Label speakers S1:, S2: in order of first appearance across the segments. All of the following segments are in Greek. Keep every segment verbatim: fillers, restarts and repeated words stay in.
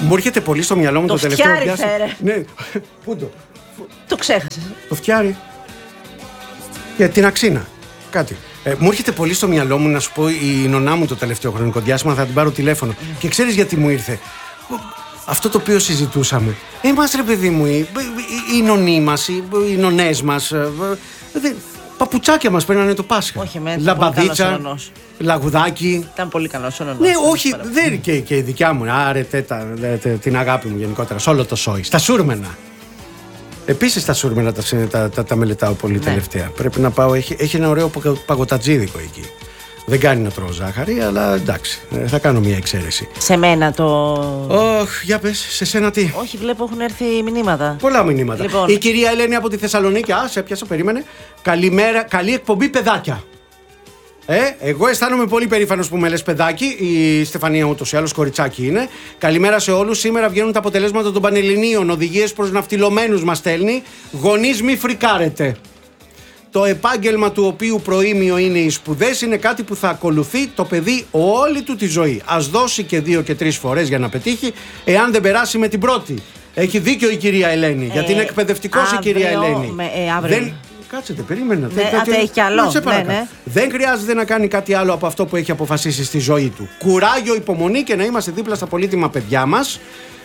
S1: Μου έρχεται πολύ στο μυαλό μου το, το τελευταίο διάστημα. Ναι, πού το.
S2: Το ξέχασες.
S1: Το φτιάρι. Για την αξίνα. Κάτι. Ε, μου έρχεται πολύ στο μυαλό μου να σου πω η νονά μου το τελευταίο χρονικό διάστημα, θα την πάρω τηλέφωνο. Mm. Και ξέρεις γιατί μου ήρθε. Αυτό το οποίο συζητούσαμε. Εμάς ρε παιδί μου, οι, οι νονοί μας, οι, οι νονές μας, παπουτσάκια μας παίρνανε το Πάσχα.
S2: Όχι, με
S1: λαμπαδίτσα, λαγουδάκι.
S2: Ήταν πολύ καλός ο νονός.
S1: Ναι, όχι, δεν και, και η δικιά μου. Άρε, τέτα, τε, την αγάπη μου γενικότερα, σε όλο το σόι. Στα σούρμενα. Επίσης τα σούρμενα τα, τα, τα, τα μελετάω πολύ ναι. τελευταία. Πρέπει να πάω, έχει, έχει ένα ωραίο παγωτατζίδικο εκεί. Δεν κάνει να τρώω ζάχαρη, αλλά εντάξει, θα κάνω μια εξαίρεση.
S2: Σε μένα το.
S1: Ωχ, για πες, σε σένα τι.
S2: Όχι, βλέπω έχουν έρθει μηνύματα.
S1: Πολλά μηνύματα.
S2: Λοιπόν.
S1: Η κυρία Ελένη από τη Θεσσαλονίκη, α, σε έπιασα, περίμενε. Καλημέρα, καλή εκπομπή, παιδάκια. Ε, εγώ αισθάνομαι πολύ περήφανος που με λες παιδάκι. Η Στεφανία ούτως ή άλλως κοριτσάκι είναι. Καλημέρα σε όλους. Σήμερα βγαίνουν τα αποτελέσματα των Πανελληνίων. Οδηγίες προς ναυτιλωμένους μας στέλνει. Γονείς μη φρικάρετε. Το επάγγελμα του οποίου προήμιο είναι οι σπουδές είναι κάτι που θα ακολουθεί το παιδί όλη του τη ζωή. Ας δώσει και δύο και τρεις φορές για να πετύχει, εάν δεν περάσει με την πρώτη. Έχει δίκιο η κυρία Ελένη, ε, γιατί είναι εκπαιδευτικός η κυρία Ελένη.
S2: Με, ε, αύριο.
S1: Δεν... Κάτσετε, περίμενα.
S2: Ναι, α, έχει κι άλλο.
S1: Ναι, ναι. Δεν χρειάζεται να κάνει κάτι άλλο από αυτό που έχει αποφασίσει στη ζωή του. Κουράγιο, υπομονή και να είμαστε δίπλα στα πολύτιμα παιδιά μας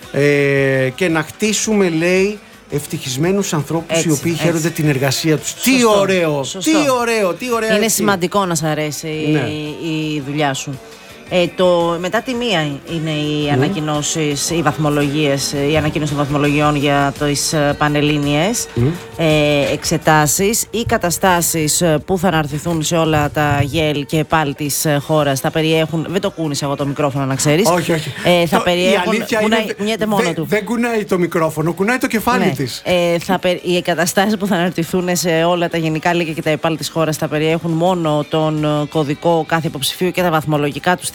S1: ε, και να χτίσουμε, λέει, ευτυχισμένους ανθρώπους έτσι, οι οποίοι έτσι. χαίρονται την εργασία τους. Σωστό, τι ωραίο, σωστό. τι ωραίο, τι ωραία.
S2: Είναι έτσι. σημαντικό να σ' αρέσει ναι. η, η δουλειά σου. Ε, το, μετά τη μία είναι οι mm. ανακοινώσεις, οι βαθμολογίες, η ανακοίνωση των βαθμολογιών για τις πανελλήνιες mm. ε, εξετάσεις. Οι καταστάσεις που θα αναρτηθούν σε όλα τα γέλ και πάλι της χώρας θα περιέχουν. Δεν το κούνησα εγώ το μικρόφωνο, να ξέρεις.
S1: Όχι, όχι.
S2: Ε, θα
S1: το,
S2: περιέχουν.
S1: Κουνάει,
S2: κουνιέται μόνο
S1: δε,
S2: του.
S1: Δεν κουνάει το μικρόφωνο, κουνάει το κεφάλι ναι. της.
S2: Ε, θα, οι καταστάσεις που θα αναρτηθούν σε όλα τα γενικά λύκεια και τα επάλ της χώρας θα περιέχουν μόνο τον κωδικό κάθε υποψηφίου και τα βαθμολογικά του στοιχεία.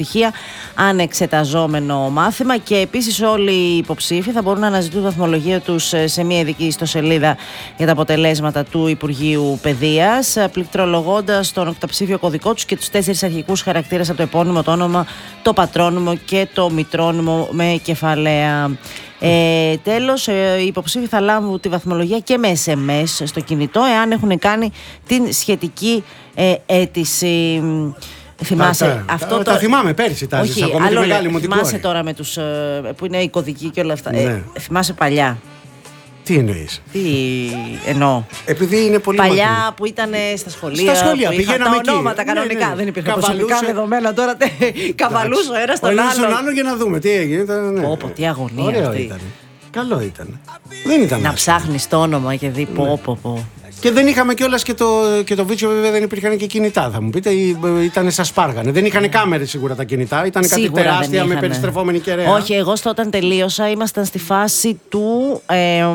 S2: Ανεξεταζόμενο μάθημα και επίσης όλοι οι υποψήφοι θα μπορούν να αναζητούν βαθμολογία τους σε μια ειδική ιστοσελίδα για τα αποτελέσματα του Υπουργείου Παιδείας, πληκτρολογώντας τον οκταψήφιο κωδικό τους και τους τέσσερις αρχικούς χαρακτήρες από το επώνυμο, το όνομα, το πατρόνυμο και το μητρόνυμο με κεφαλαία. Ε, τέλος, ε, οι υποψήφοι θα λάβουν τη βαθμολογία και με ες εμ ες στο κινητό εάν έχουν κάνει την σχετική ε, αίτηση. Θυμάσαι,
S1: τα,
S2: αυτό
S1: τα,
S2: το...
S1: τα θυμάμαι πέρσι τα
S2: Όχι,
S1: ακόμα
S2: άλλο,
S1: τη μεγάλη μου την
S2: θυμάσαι
S1: κόρη.
S2: τώρα με τους που είναι οι κωδικοί και όλα αυτά.
S1: Ναι.
S2: Ε, θυμάσαι παλιά.
S1: Τι εννοείς?
S2: Τι εννοώ?
S1: Επειδή είναι πολύ
S2: παλιά
S1: μακρύ.
S2: που ήταν στα σχολεία.
S1: Στα σχολεία
S2: που
S1: πηγαίναμε
S2: τα
S1: εκεί.
S2: ονόματα κανονικά. Ναι, ναι. Δεν υπήρχαν προσωπικά δεδομένα τώρα. Καβαλούσε ο ένας τον άλλον.
S1: Ο ένας τον άλλον για να δούμε τι έγινε. Ναι.
S2: Πω, πω, τι αγωνία.
S1: Ωραίο
S2: αυτή.
S1: Ήταν. Καλό ήταν. Δεν ήταν.
S2: Να ψάχνεις το όνομα και δει πω, πω, πω.
S1: Και δεν είχαμε κιόλας και το, και το βίτσιο, βέβαια δεν υπήρχαν και κινητά. Θα μου πείτε, ήταν σαν σπάργανε. Δεν είχαν κάμερες σίγουρα τα κινητά. Ήταν κάτι τεράστια με περιστρεφόμενη κεραία.
S2: Όχι, εγώ στο όταν τελείωσα ήμασταν στη φάση του. Ε,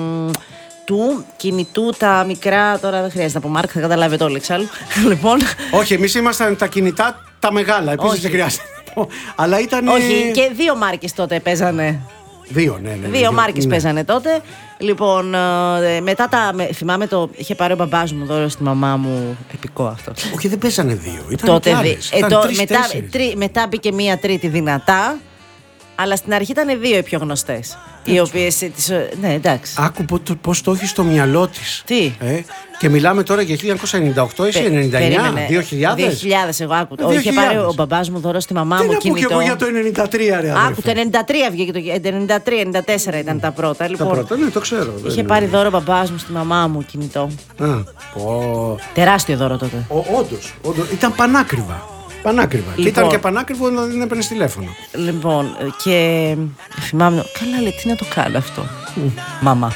S2: του κινητού, τα μικρά. Τώρα δεν χρειάζεται να πω μάρκα, θα καταλάβετε όλοι εξάλλου. Λοιπόν.
S1: Όχι, εμείς ήμασταν τα κινητά τα μεγάλα. Επίσης δεν χρειάζεται. Αλλά ήταν.
S2: Όχι, και δύο μάρκες τότε παίζανε.
S1: Δύο, ναι, ναι, ναι.
S2: Δύο μάρκες
S1: ναι.
S2: παίζανε τότε. Λοιπόν, ε, μετά τα. Με, θυμάμαι το. Είχε πάρει ο μπαμπάς μου δώρο στη μαμά μου. Επικό αυτό.
S1: Όχι, δεν παίζανε δύο. Ήταν
S2: τότε,
S1: και άλλες.
S2: ε,
S1: Ήταν
S2: το,
S1: τρεις,
S2: μετά,
S1: τρί,
S2: μετά μπήκε μία τρίτη δυνατά. Αλλά στην αρχή ήταν δύο οι πιο γνωστές. Οι οποίες. Τις, ναι, εντάξει.
S1: Άκου πώς το έχει στο μυαλό της.
S2: Τι.
S1: Ε, και μιλάμε τώρα για χίλια εννιακόσια ενενήντα οκτώ, εσύ ενενήντα εννιά, δύο χιλιάδες.
S2: δύο χιλιάδες εγώ άκου. Όχι, είχε πάρει ο μπαμπάς μου δώρο στη μαμά μου κινητό.
S1: Τι να πω και εγώ για το ενενήντα τρία, ρε αδέρφε.
S2: Άκου, το ενενήντα τρία βγήκε το ενενήντα τρία ενενήντα τέσσερα ήταν τα πρώτα. Λοιπόν,
S1: τα πρώτα, ναι, το ξέρω.
S2: Είχε πάρει δώρο ο μπαμπάς μου στη μαμά μου κινητό.
S1: Α, πω.
S2: Τεράστιο δώρο τότε.
S1: Ο, όντως, όντως, ήταν πανάκριβα. Πανάκριβα. Λοιπόν, και ήταν και πανάκριβο να δεν έπαιρνε τηλέφωνο.
S2: Λοιπόν, και θυμάμαι. Καλά, λέει, τι να το κάνω αυτό. Mm. Μαμά.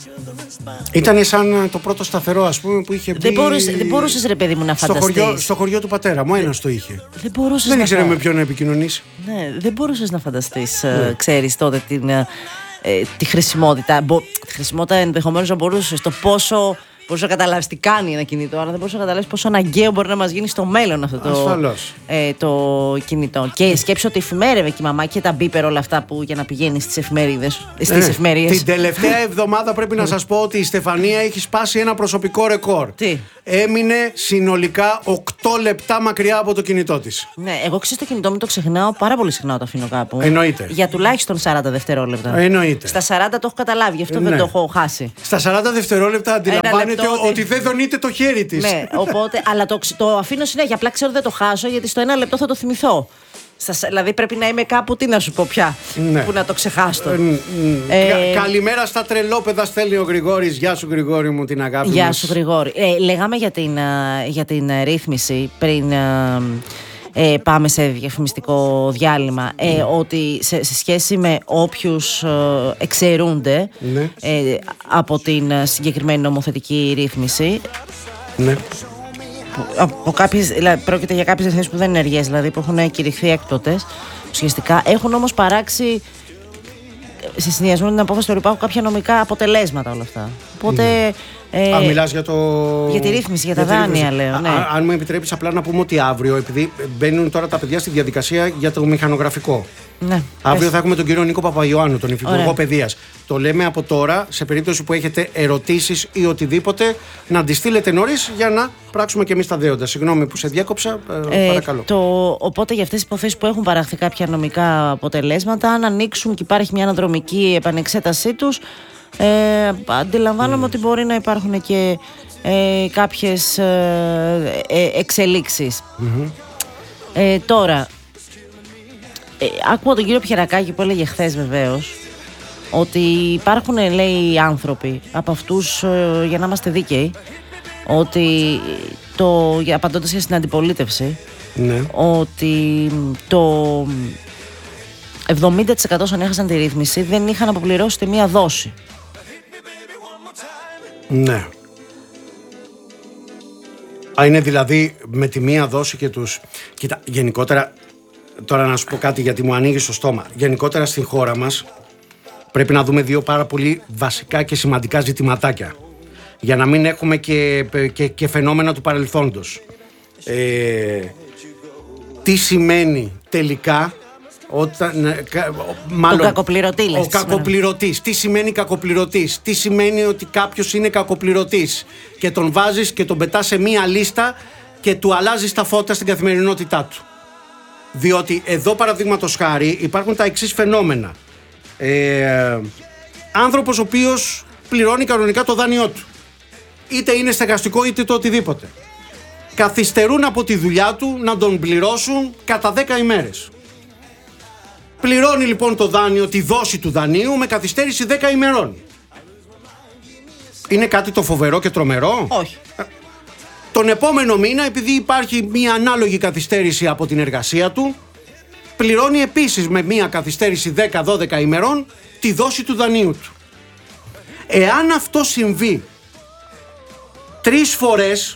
S1: Ήταν σαν το πρώτο σταθερό, ας πούμε, που είχε μπει.
S2: Δεν μπορούσες, δεν μπορούσες ρε παιδί μου να φανταστείς.
S1: Στο χωριό, στο χωριό του πατέρα μου, ένας το είχε.
S2: Δεν μπορούσες
S1: δεν
S2: να
S1: ήξερε
S2: φα...
S1: με ποιον να επικοινωνήσει.
S2: Ναι, δεν μπορούσες να φανταστείς, ναι. ξέρεις τότε την, ε, τη χρησιμότητα. Μπο, τη χρησιμότητα ενδεχομένως να μπορούσες. Το πόσο, μπορούσε να καταλάβει τι κάνει ένα κινητό, αλλά δεν μπορούσε να καταλάβει πόσο αναγκαίο μπορεί να μας γίνει στο μέλλον αυτό το, ε, το κινητό. Και σκέψου ότι εφημέρευε και η μαμά και τα μπίπερ όλα αυτά που για να πηγαίνει στις εφημερίδες. Στις
S1: ε,
S2: εφημερίες.
S1: Την τελευταία εβδομάδα πρέπει να σας πω ότι η Στεφανία έχει σπάσει ένα προσωπικό ρεκόρ.
S2: Τι?
S1: Έμεινε συνολικά οκτώ λεπτά μακριά από το κινητό της.
S2: Ναι, εγώ ξέρω το κινητό μου το ξεχνάω πάρα πολύ συχνά όταν αφήνω κάπου.
S1: Εννοείται.
S2: Για τουλάχιστον σαράντα δευτερόλεπτα.
S1: Εννοείται.
S2: Στα σαράντα το έχω καταλάβει, γι' αυτό ναι. δεν το έχω χάσει.
S1: Στα σαράντα δευτερόλεπτα αντιλαμβάνεται ότι... ότι δεν δονείται το χέρι της.
S2: Ναι, οπότε, αλλά το, το αφήνω συνέχεια. Απλά ξέρω ότι δεν το χάσω, γιατί στο ένα λεπτό θα το θυμηθώ. Σας, δηλαδή πρέπει να είμαι κάπου, τι να σου πω πια, ναι. που να το ξεχάσω.
S1: Ε, ε, Κα, καλημέρα στα τρελόπεδα, στέλνει ο Γρηγόρης. Γεια σου Γρηγόρη μου, την αγάπη
S2: Γεια
S1: μας.
S2: σου Γρηγόρη. Ε, λέγαμε για την, για την ρύθμιση πριν ε, πάμε σε διαφημιστικό διάλειμμα, ε, ναι. ότι σε, σε σχέση με όποιους ε, εξαιρούνται ναι. ε, από την συγκεκριμένη νομοθετική ρύθμιση, ναι. από κάποιες, δηλαδή, πρόκειται για κάποιες ευθύνες που δεν είναι ενεργές, δηλαδή που έχουν κηρυχθεί έκτοτες ουσιαστικά, έχουν όμως παράξει σε συνδυασμό με την απόφαση του υπάρχουν κάποια νομικά αποτελέσματα όλα αυτά. Οπότε. Ναι. Ε,
S1: Α, μιλάς για το.
S2: Για τη ρύθμιση, για, για τα δάνεια, ρύθμιση. λέω. Ναι.
S1: Α, αν μου επιτρέπεις απλά να πούμε ότι αύριο, επειδή μπαίνουν τώρα τα παιδιά στη διαδικασία για το μηχανογραφικό.
S2: Ναι,
S1: αύριο πες. Θα έχουμε τον κύριο Νίκο Παπαϊωάννου, τον Υφυπουργό Παιδείας. Το λέμε από τώρα, σε περίπτωση που έχετε ερωτήσεις ή οτιδήποτε, να αντιστείλετε νωρίς για να πράξουμε και εμείς τα δέοντα. Συγγνώμη που σε διάκοψα, ε, παρακαλώ.
S2: Το, οπότε για αυτές τις υποθέσεις που έχουν παραχθεί κάποια νομικά αποτελέσματα, αν ανοίξουν και υπάρχει μια αναδρομική επανεξέτασή τους, ε, αντιλαμβάνομαι mm. ότι μπορεί να υπάρχουν και ε, κάποιες ε, ε, εξελίξεις. Mm-hmm. Ε, τώρα, ε, άκουγα τον κύριο Πιερακάκη που έλεγε χθες βεβαίως ότι υπάρχουν, λέει, άνθρωποι από αυτούς, ε, για να είμαστε δίκαιοι, ότι το, απαντώντας για στην αντιπολίτευση, ναι. ότι το εβδομήντα τοις εκατό όσων έχασαν τη ρύθμιση δεν είχαν αποπληρώσει τη μία δόση.
S1: Ναι. Α, είναι δηλαδή με τη μία δόση και τους... Κοίτα, γενικότερα, τώρα να σου πω κάτι γιατί μου ανοίγει το στόμα. Γενικότερα στην χώρα μας πρέπει να δούμε δύο πάρα πολύ βασικά και σημαντικά ζητηματάκια, για να μην έχουμε και, και, και φαινόμενα του παρελθόντος. Ε, τι σημαίνει τελικά όταν, μάλλον,
S2: ο κακοπληρωτή,
S1: ο κακοπληρωτής. Τι σημαίνει κακοπληρωτής? Τι σημαίνει ότι κάποιος είναι κακοπληρωτής και τον βάζεις και τον πετάς σε μία λίστα και του αλλάζεις τα φώτα στην καθημερινότητά του? Διότι εδώ, παραδείγματος χάρη, υπάρχουν τα εξής φαινόμενα. Ε, άνθρωπος ο οποίος πληρώνει κανονικά το δάνειό του, είτε είναι στεγαστικό είτε το οτιδήποτε, καθυστερούν από τη δουλειά του να τον πληρώσουν κατά δέκα ημέρες. Πληρώνει λοιπόν το δάνειο, τη δόση του δανείου, με καθυστέρηση δέκα ημερών. Είναι κάτι το φοβερό και τρομερό?
S2: Όχι.
S1: Τον επόμενο μήνα, επειδή υπάρχει μια ανάλογη καθυστέρηση από την εργασία του, πληρώνει επίσης με μια καθυστέρηση δέκα με δώδεκα ημερών τη δόση του δανείου του. Εάν αυτό συμβεί τρεις φορές,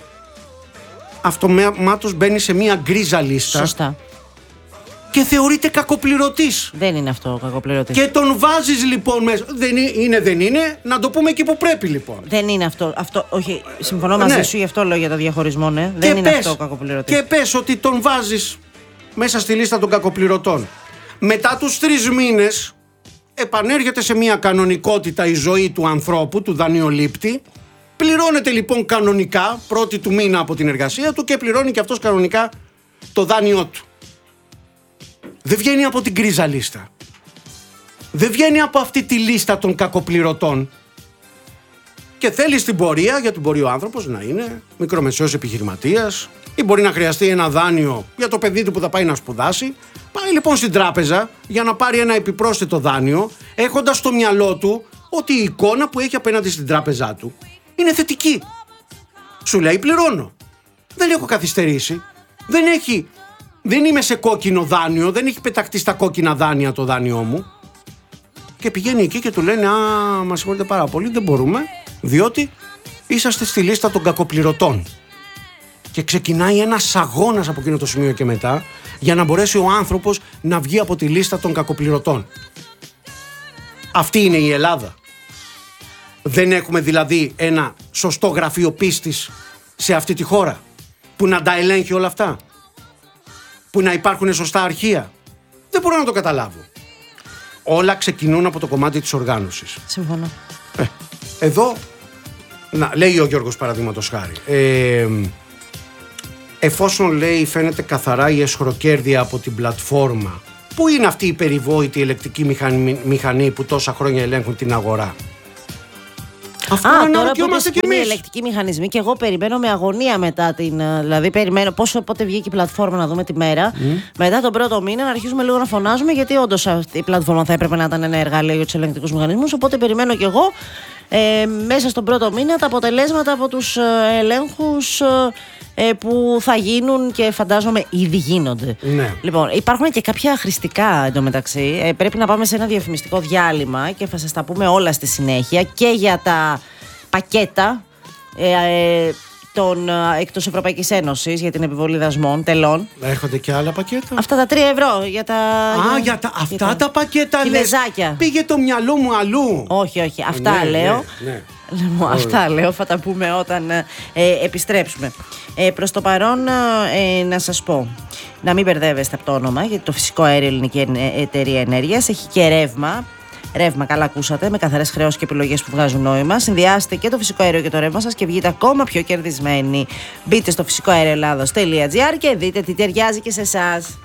S1: αυτομάτως μπαίνει σε μια γκρίζα λίστα.
S2: Σωστά.
S1: Και θεωρείται κακοπληρωτής.
S2: Δεν είναι αυτό ο κακοπληρωτής.
S1: Και τον βάζεις λοιπόν μέσα. Δεν είναι, δεν είναι, να το πούμε εκεί που πρέπει λοιπόν.
S2: Δεν είναι αυτό. αυτό όχι, συμφωνώ μαζί ναι. σου, γι' αυτό λέω για το διαχωρισμό, ναι. Και δεν είναι πες, αυτό ο κακοπληρωτής.
S1: Και πες ότι τον βάζεις μέσα στη λίστα των κακοπληρωτών. Μετά τους τρεις μήνες επανέρχεται σε μια κανονικότητα η ζωή του ανθρώπου, του δανειολήπτη. Πληρώνεται λοιπόν κανονικά πρώτη του μήνα από την εργασία του και πληρώνει και αυτός κανονικά το δάνειό του. Δεν βγαίνει από την γκρίζα λίστα. Δεν βγαίνει από αυτή τη λίστα των κακοπληρωτών. Και θέλει στην πορεία, γιατί μπορεί ο άνθρωπος να είναι μικρομεσαίος επιχειρηματίας ή μπορεί να χρειαστεί ένα δάνειο για το παιδί του που θα πάει να σπουδάσει. Πάει λοιπόν στην τράπεζα για να πάρει ένα επιπρόσθετο δάνειο, έχοντας στο μυαλό του ότι η εικόνα που έχει απέναντι στην τράπεζά του είναι θετική. Σου λέει πληρώνω. Δεν έχω καθυστερήσει. Δεν έχει... Δεν είμαι σε κόκκινο δάνειο, δεν έχει πεταχτεί στα κόκκινα δάνεια το δάνειό μου. Και πηγαίνει εκεί και του λένε: Α, μας συγχωρείτε πάρα πολύ, δεν μπορούμε, διότι είσαστε στη λίστα των κακοπληρωτών. Και ξεκινάει ένας αγώνας από εκείνο το σημείο και μετά, για να μπορέσει ο άνθρωπος να βγει από τη λίστα των κακοπληρωτών. Αυτή είναι η Ελλάδα. Δεν έχουμε δηλαδή ένα σωστό γραφείο πίστης σε αυτή τη χώρα που να τα ελέγχει όλα αυτά, που να υπάρχουν σωστά αρχεία? Δεν μπορώ να το καταλάβω. Όλα ξεκινούν από το κομμάτι της οργάνωσης.
S2: Συμφωνώ.
S1: Ε, εδώ, να, λέει ο Γιώργος παραδείγματος χάρη, ε, εφόσον λέει φαίνεται καθαρά η εσχροκέρδεια από την πλατφόρμα, πού είναι αυτή η περιβόητη ελεκτική μηχανή, μηχανή που τόσα χρόνια ελέγχουν την αγορά? Αυτό
S2: Α,
S1: είναι
S2: τώρα που
S1: είμαστε κι
S2: είναι οι
S1: εμείς.
S2: ελεκτικοί μηχανισμοί και εγώ περιμένω με αγωνία μετά την. Δηλαδή, περιμένω πόσο πότε βγήκε η πλατφόρμα να δούμε τη μέρα. Mm. Μετά τον πρώτο μήνα να αρχίσουμε λίγο να φωνάζουμε, γιατί όντως αυτή η πλατφόρμα θα έπρεπε να ήταν ένα εργαλείο για τους ελεγκτικούς μηχανισμούς. Οπότε περιμένω κι εγώ ε, μέσα στον πρώτο μήνα τα αποτελέσματα από τους ε, ελέγχους ε, που θα γίνουν και φαντάζομαι ήδη γίνονται.
S1: Ναι.
S2: Λοιπόν, υπάρχουν και κάποια χρηστικά εντωμεταξύ. Ε, πρέπει να πάμε σε ένα διαφημιστικό διάλειμμα και θα σας τα πούμε όλα στη συνέχεια και για τα πακέτα ε, ε, των, ε, εκτός Ευρωπαϊκής Ένωσης για την επιβολή δασμών, τελών.
S1: Έρχονται και άλλα πακέτα.
S2: Αυτά τα τρία ευρώ για τα.
S1: Α,
S2: για,
S1: για τα, αυτά
S2: για τα,
S1: τα πακέτα λες.
S2: Κινεζάκια.
S1: Πήγε το μυαλό μου αλλού.
S2: Όχι, όχι. Αυτά
S1: Ναι,
S2: λέω.
S1: ναι, ναι.
S2: Λοιπόν, αυτά λέω, θα τα πούμε όταν ε, επιστρέψουμε. Ε, προς το παρόν, ε, να σας πω, να μην μπερδεύεστε από το όνομα, γιατί το Φυσικό Αέριο Ελληνική Εταιρεία Ενέργειας έχει και ρεύμα. Ρεύμα, καλά ακούσατε, με καθαρές χρεώσεις και επιλογές που βγάζουν νόημα. Συνδυάστε και το φυσικό αέριο και το ρεύμα σας και βγείτε ακόμα πιο κερδισμένοι. Μπείτε στο φυσικό αέριο ελλάδος τελεία τζι άρ και δείτε τι ταιριάζει και σε εσάς.